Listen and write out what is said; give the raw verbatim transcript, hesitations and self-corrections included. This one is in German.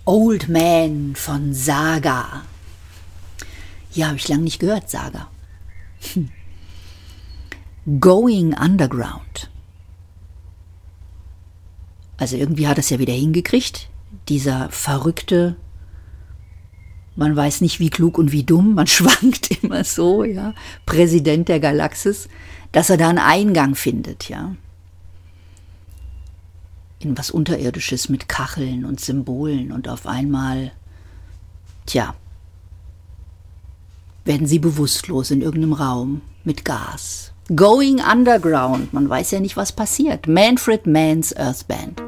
Old Man von Saga. Ja, habe ich lange nicht gehört, Saga. Hm. Going Underground. Also irgendwie hat er es ja wieder hingekriegt, dieser verrückte, man weiß nicht wie klug und wie dumm, man schwankt immer so, ja, Präsident der Galaxis, dass er da einen Eingang findet, ja. In was Unterirdisches mit Kacheln und Symbolen und auf einmal, tja, werden sie bewusstlos in irgendeinem Raum mit Gas. Going Underground, man weiß ja nicht, was passiert. Manfred Mann's Earth Band.